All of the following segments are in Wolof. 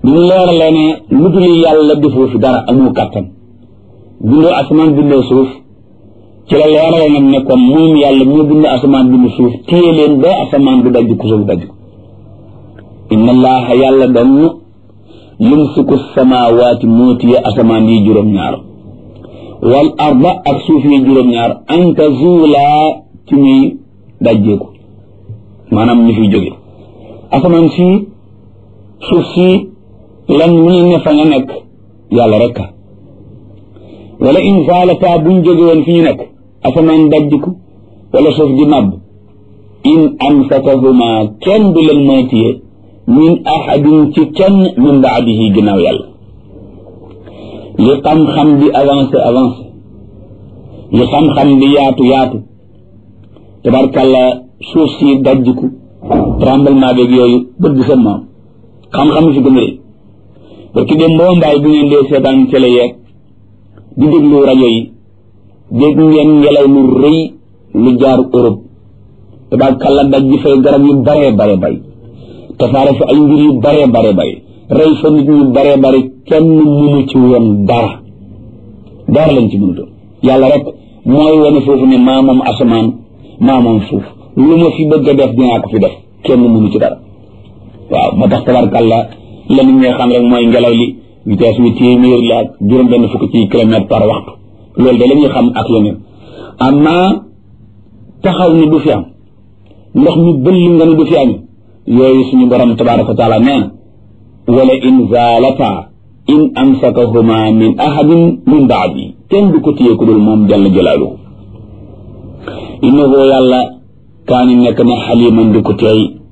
bi ñu leeralee ne lu dul yàlla defoo fi dara amoo kàttan bindoo asamaan bindoo suuf ci la leerale nag ne kon moom yàlla moo bind asamaan bind suuf téye leen ba asamaan du dajj ko suuf dajj ko inna allaha yàlla doon yumsiku samaawaati moo téye asamaan yi juróom-ñaar wal arda ak suuf yi juróom-ñaar an tazuulaa ci muy dajjeeku maanaam ñu fiy jóge asamaan si suuf si lan muy ne fa nga nekk yàlla rek wala in zaalataa buñ jóge woon fi ñu nekk asamaan dajjiku wala suuf di màbb in amsakahuma kenn du leen mën a téye min ahadin ci kenn min baadihi ginnaaw yàlla li xam-xam di avancé li xam-xam di yaatu tabarkàlla suuf si dajjiku tremblement beeg yooyu bët bi seen maam xam-xam fi gën a rëy parce que dem boo mbaay bu ngeen dee seetaan télé yeeg di déglu rajo yi dégg ngeen ngelaw lu rëy lu jaar Europe tabarkàlla dajji fay garab yu bare bay tasaare fa ay mbir yu bare bay rey fa nit ñu bare kenn mënu ci woon dara lañ ci mënutoon yàlla rek mooy wane foofu ne maa moom asamaan maa moom suuf lu ma fi bëgg a def dinaa ko fi def kenn mënu ci dara waaw moo tax tabarkàlla la nit ñi xam rek mooy ngelaw li vitesse bi téeméer la ak juróom-benn fukk ci kilomètre par waxtu loolu de la ñuy xam ak yeneen amma taxaw ni du fi am ndox mi bëll nga ne du fi am yooyu suñu borom tabaraka wa taala nee na wala in zaalata in amsakahuma min ahadin min baadi kenn du ko téye ku dul moom jalla jalaaluhu innahu yàlla kaani nekk na xaliman di ko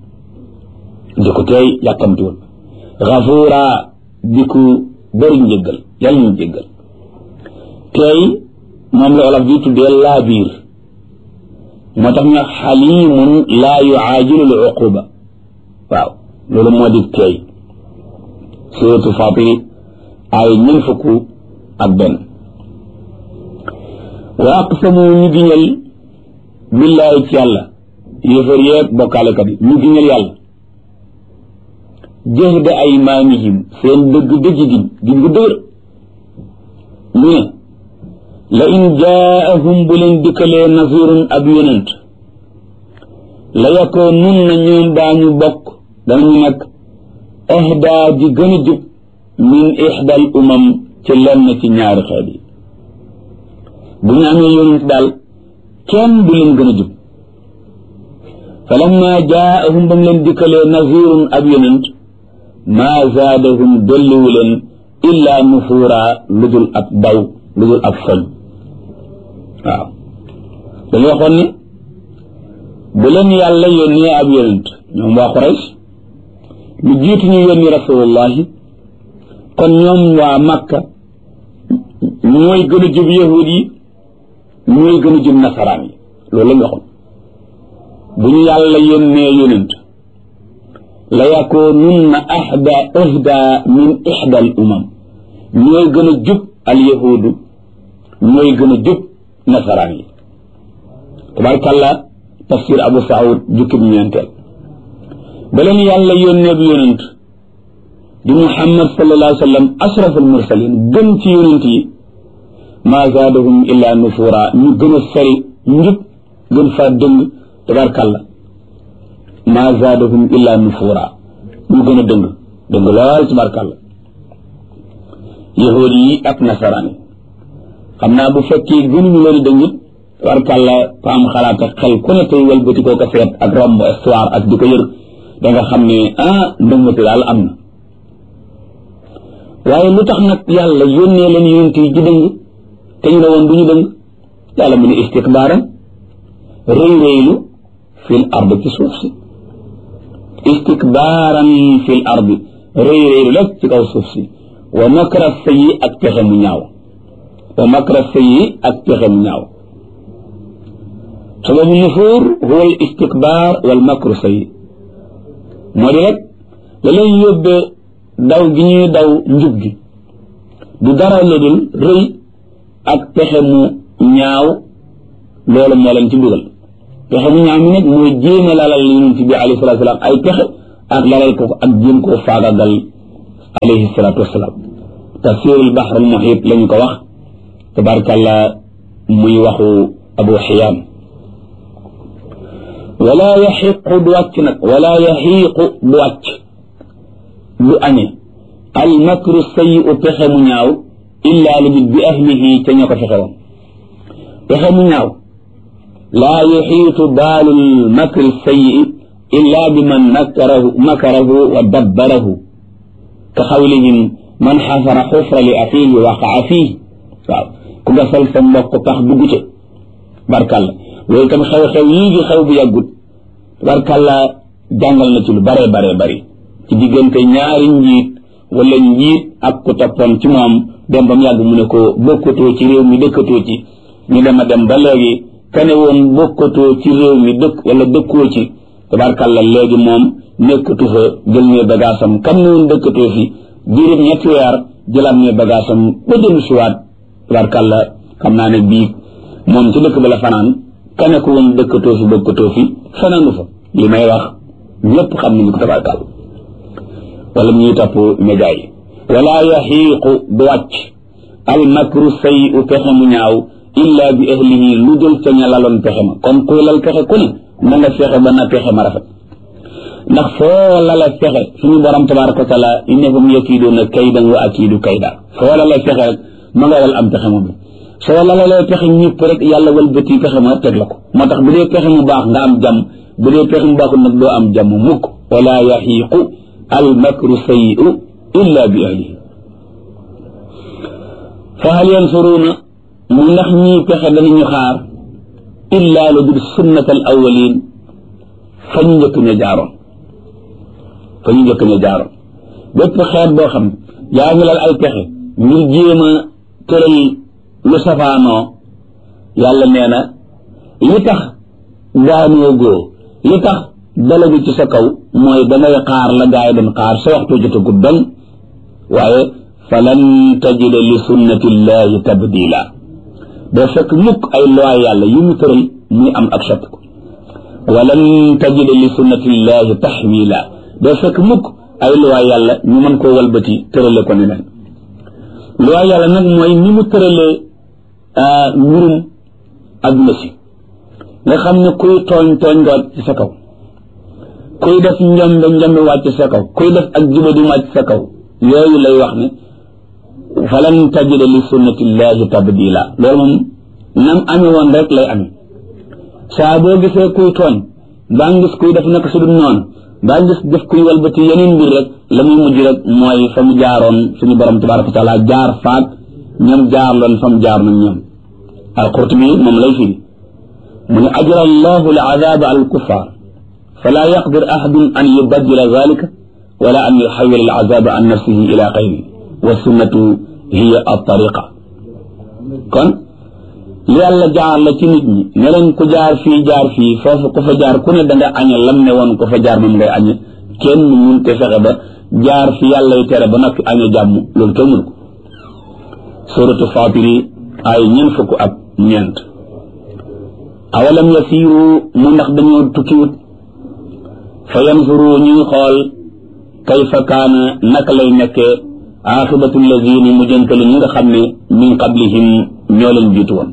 teey yàkkamtuwul gafuura di ko bëri njëggal yàlla ñu jéggal teey moom la olof di tuddee laa biir moo tax ñu xalimun laa yuaajilu l uquba waaw loolu moo di teey suratu Fatir ay ñeent fukk ak benn wa aqsamu ñu giñal billaahi ci yàlla yéefar yeeg bokkaalekat yi ñu giñal yàlla jahda aymaanihim seen dëgg giñ gu dëgër ñu ne la in jaahum bu leen dikkalee nazirun ab yonent la yakoonun na ñoom daañu bokk danañu nekk ahdaa di gën a jub min ixdal umam ci lenn ci ñaari xeet yi bu ñu amee yonent daal kenn du leen gën a jub falamma jaahum ba mu leen dikkalee nazirun ab yonent maa zaadahum dolliwu leen illaa nufuura lu dul ab daw lu dul ab foñ waaw dañu waxoon ne bu leen yàlla yónnee ab yonent ñoom waa Quraysh lu jiitu ñu yónni rasulullahi kon ñoom waa Makka ñooy gën a jub yahud yi ñooy gën a jub nasaraan yi loolu la ñu waxoon bu ñu yàlla yónnee yonent la yakoonunna ahda min ihda al umam ñooy gën a jub al yahudu ñooy gën a jub nasaraan yi tabarkàlla tafsir Abu Saoud jukkib ñeenteel ba leen yàlla yónnee bi yonent di Muhammad sallallahu alayhi wa sallam ashraful mursalin gën ci yonent yi maa zaadahum illa nufura ñu gën a sori njub gën faa dëng tabarkàlla maa zaadahum illa nufura ñu gën a dëng lool tabarkàlla yahuud yi ak nasaraan yi xam naa bu fekkee gënuñu leen dëngit tabarkàlla ko am xalaat ak xel ku ne tey walbati koo ko seet ak romb histoire ak di ko yër da nga xam ne ndëngati daal am na waaye lu tax nag yàlla yónnee leen yonent yi ci dëng te ñu ne woon du ñu dëng yàlla mu ne istikbaaran rëylu fil ard ci suuf si istikbaaran fil ard rëylu rek ci kaw suuf si wa makra sayyi ak pexe mu ñaaw sababu nufuur huwa al istikbaar wal makru sayyi moo di rek la leen yóbbee daw gi ñuy daw njub gi du dara lu dul rëy ak pexe mu ñaaw loolu moo leen ci dugal pexe mu ñaaw mi nag mooy jéem a lalal yonent bi alayhi salaatu salaam ay pexe ak lalal ko ak jéem koo faagagal alayhi salaatu wasalaam tafsirul bahr al muhit lañu ko wax tabarakallah muy waxu abu xiyaan wala yaxiqu du wàcc nag wala yaxiiqu du wàcc du añe al makru sayyi'u pexe mu ñaaw illa li bi ahlihi ca ña ko fexe woon pexe mu ñaaw laa yuxiitu baalul makri sayyi'i illa bi man makarahu wa dabbarahu ka xawlihim man xasara xufra li axiihi waqaa fiihi waaw ku gasal sa mbokk tax dugg ca barkalla loolu tam xew-xew yii di xew bu yàggut barkalla jàngal na ci lu bare bare bari ci diggante ñaari njiit wala njiit ak ku toppoon ci moom dem ba mu yàgg mu ne ko bokkatoo ci réew mi dëkkatoo ci ñu dem a dem ba léegi kane woon bokkatoo ci réew mi dëkk wala dëkkoo ci tabarkalla léegi moom nekkatu fa jël ne bagaasam kam ne woon dëkkatoo fi diirib ñetti weer jëlaat ne bagaasam ba dellu siwaat tabarkalla xam naa ne bii moom ci dëkk ba la fanaan kane ko woon dëkkatoo fi bokkatoo fi fanaanu fa li may wax ñëpp xam nañu ko tabarkalla wala ñuy topp média yi wala yaxiiqu du wàcc al makru sayyi'u pexe mu ñaaw illa bi ahlihi lu dul ca ña laloon pexe ma kon kuy lal pexe ku ne na nga fexe ba na pexe ma rafet ndax foo lala fexe suñu borom tabaraka wa taala innahum yakiiduuna kaydan wa akiidu kayda foo lala fexe rek ma nga wal am pexe moom soo lalalee pexe ñëpp rek yàlla wëlbati pexe ma teg la ko moo tax bu dee pexe mu baax nga am jàmm bu dee pexe mu baaxul nag doo am jàmm mukk wala yaxiiqu al makru sayyi'u illa bi ahlihi fa hal yansuruuna mu ndax ñii pexe danañu xaar illa lu dul sunnatal awwalin fa ñu njëkk ña jaaroon bépp xeet boo xam yaa ngi lal ay pexe ngir jéem a tëral lu safaanoo yàlla nee na li tax daanoo góo li tax dalagu ci sa kaw mooy dangay xaar la gaay doon xaar sa waxtu jotagut doon waaye falan tajida li sunnatillahi tabdila doo fekk mukk ay loi yàlla yu mu tëral muy am ak soppiku walan tajida li sunnatillahi tahwila doo fekk mukk ay loi yàlla ñu mën koo walbati tërale ko neneen loi yàlla nag mooy ni mu tëralee mbirum adduna si nga xam ne kuy tooñ nga wàcc ci sa kaw kuy def njombe wàcc sa kaw kuy def ak jubadi wàcc sa kaw yooyu lay wax ne falan tajida li sunnatillahi tabdila loolu moom nam ame woon rek lay ame saa boo gisee kuy tooñ baa ngis kuy def naka su dul noonu baa ngis def kuy walbati yeneen mbir rek la muy mujj rek mooy fa mu jaaroon suñu borom tabaraka wa taala jaar faak ñoom jaar loon fa mu jaar nañ ñoom al-Qurtubi moom lay firi mu ne ajra allahu al-azaba ala al-kuffar fala yaqdir ahadun an yubaddila dhalika wala an yuhawwila al-azaba an nafsihi ila ghayrihi wa sunnatu hiya at-tariqa kon li yàlla jaar la ci nit ñi ne leen ku jaar fii foofu ku fa jaar ku ne da nga añe lam ne woon ku fa jaar moom ngay añe kenn mun te fexe ba jaar fi yàlla y tere ba noppi añe jàmm loolu kenn mun ko suratu Faatiri ay ñeent fukk ak ñeent awalam yasiiru mu ndax dañoo tukkiwut fa yanzuru ñuy xool kayfa kaana naka lay nekkee aaxibatu lazina mujjantali ñi nga xam ne min qablihim ñoo leen jiitu woon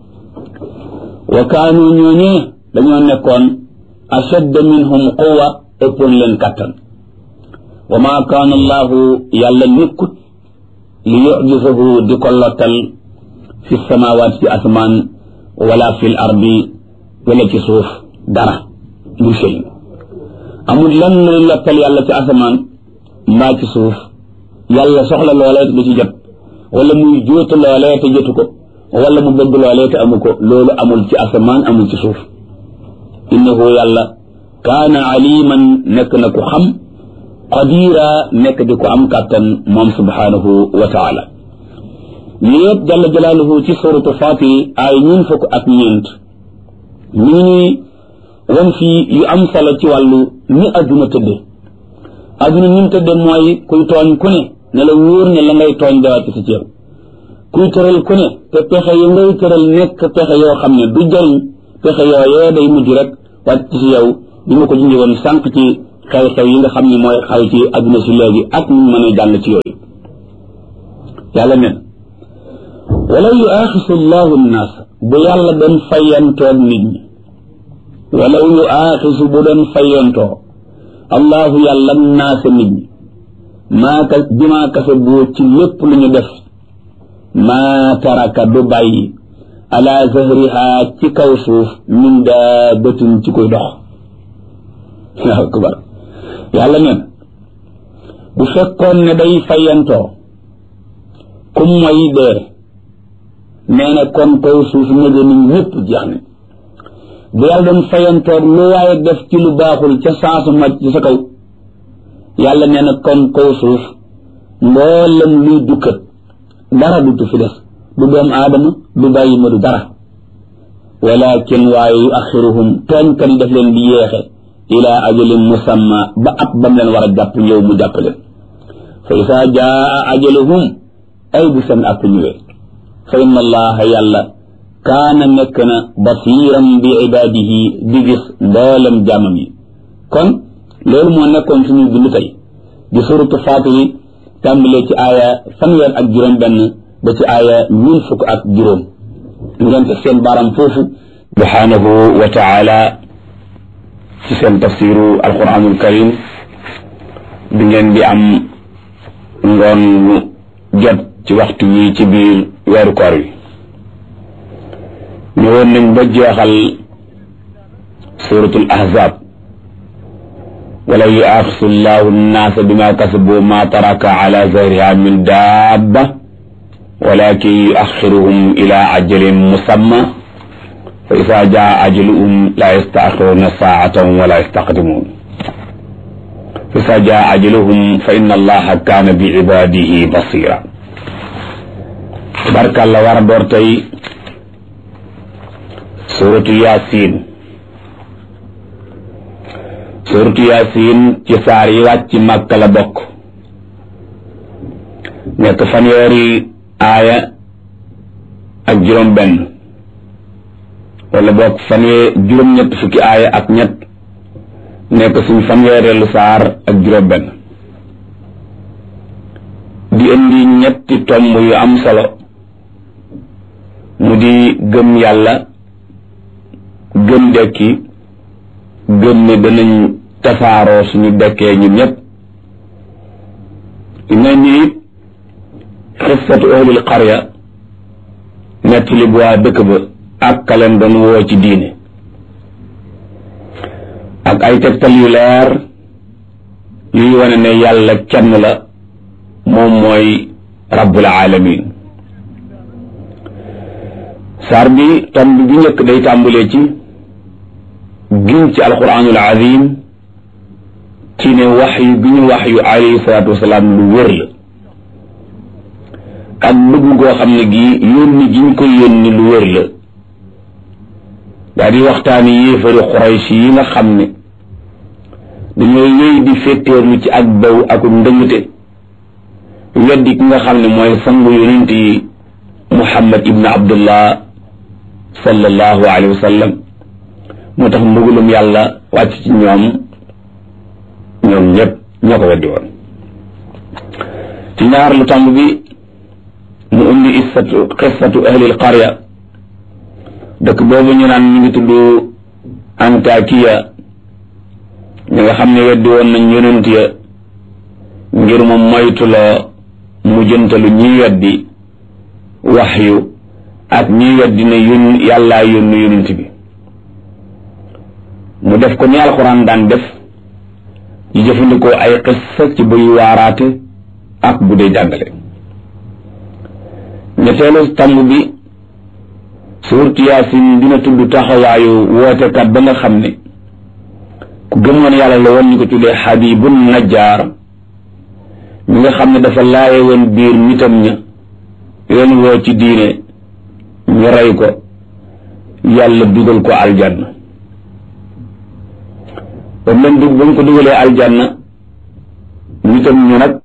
wa kaanu ñooñee dañoo nekkoon ashadda minhum quwwa ëppoon leen kattan wa maa kaana allahu yàlla nekkut li yujisahu di ko lottal fi samawaat ci asamaan wala fil ardi wala ci suuf dara lu shay amul lan luy lottal yàlla ci asamaan mbaa ci suuf yàlla soxla loolee te du ci jot wala muy jóotu loolee te jotu ko wala mu bëgg loolee te amu ko loolu amul ci asamaan amul ci suuf innahu yàlla kaana aliman nekk na ku xam qadira nekk di ko am kàttan moom subhanahu wa taala ñu yëpp jalla jalaaluhu ci suratu Fatir ay ñun fukk ak ñeent ñu ngi won fii yu am solo ci wàllu ni adduna tëdde adduna ni mu tëdde mooy kuy tooñ ku ne la wóor ne la ngay tooñ dawaat ci ceew kuy tëral ku ne te pexe yu ngay tëral nekk pexe yoo xam ne du jëriñ pexe yooyee day mujj rek wàcc ci yow li ma ko junjee woon sànq ci xew-xew yi nga xam ne mooy xew ci adduna si léegi ak ñu mën a jàll ci yooyu yàlla ne walaw yuaxisu llahu nnaas bu yàlla doon fayantoog nit ñi walaw yuaxisu bu doon fayantoo allahu yàlla naasa nit ñi bimaa kasabu ci lépp lu ñu def maa taraka du bàyyi ala zahriha ci kaw suuf min daabatin ci koy dox Allahu akbar yàlla neen bu fekkoon ne day fayantoo kum mooy dee nee na kon kaw suuf nege ni ñëpp jeex ne bu yàlla doon fayantoog lu waaye def ci lu baaxul ca saasu maj ci sa kaw yàlla nee na kon kaw suuf mboolem luy dukkat dara dutu fi des du doom aadama du bàyyi ma du dara walakin waaye yu axiruhum tooñkat yi daf leen di yeexe ila ajalin musamma ba ab bam leen war a jàpp ñëw mu jàpp leen fa isa jaa ajaluhum ay bu seen app ñëwee fa inna allaha yàlla kaana nekk na basiran bi ibadihi di gis mboolem jaamam yi kon loolu moo nekkoon suñu bind tey di suratu Faatir yi tàmbalee ci aaya fanweer ak juróom benn ba ci aaya 25 ngeen teg seen baaram foofu subhanahu wa taala ci seen tafsiru alquranul karim bi ngeen di am ngoon jot ci waxtu wi ci biir weeru koor wi ñëwoon nañ ba jeexal suratul ahzab walaw yuaxisu llahu nnaasa bima kasabu ma taraka ala zahriha min dabba walakin yuaxiruhum ila ajalin musamma fa isa jaa ajaluhum la yastaaxiruna saatan wala yastaqdimun fa isa jaa ajaluhum fa inna allaha kaana bi ibadihi basira tabarkalla war a door tey suratu yasin suratu yasin ci saar yi wàcc Makka la bokk nekk fanweeri aaya ak juróom benn wala bokk juróom-ñett fukki aaya ak ñett nekk suñ fanweereelu saar ak juróom benn di indi ñetti tomb yu am solo mu di gëm yàlla gëm dekki gëm ne danañ tasaaroo suñu dekkee ñun ñëpp ina ni xissatu ahlil qarya nettali bu waa dëkk ba ak kaleen doon woo ci diine ak ay tegtal yu leer yuy wane ne yàlla kenn la moom mooy rabbul alamin saar bi tomb bi njëkk day tàmbalee ci giñ ci alquranul azim ci ne waxyu bi ñu waxyu alayhi salaatu wasalaam lu wér la ak bëgg goo xam ne gi yónni gi ñu ko yónni lu wér la daa di waxtaani yéefari Quraysh yi nga xam ne dañoo yëy di féttéerlu ci ak bew ak ndëngte weddi ki nga xam ne mooy sangu yonent yi Muhammad ibn Abdullah sallallahu alayhi wa sallam moo tax mbugulum yàlla wàcc ci ñoom ñëpp ñoo ko weddi woon ci ñaar lu tàmb bi mu indi qissatu ahlil qarya dëkk boobu ñu naan ñu ngi tudd Antakiya ñi nga xam ne weddi woon nañ yonent ya ngir mu moytuloo mujjantalu ñiy weddi waxyu ak ñiy weddi ne yàllaa yónni yonent bi mu def ko ni alxuraan daan def di jëfandikoo ay xissa ci buy waaraate ak bu dee jàngale ñetteelu tàmb bi suurtu yaasin dina tudd taxawaayu wootekat ba nga xam ne ku gëmoon yàlla la woon ñu ko tuddee Habibun Najjaar mi nga xam ne dafa laaye woon biir nitam ña leen woo ci diine ñu rey ko yàlla dugal ko aljanna ba mu ko dugalee aljanna nitam ñu nag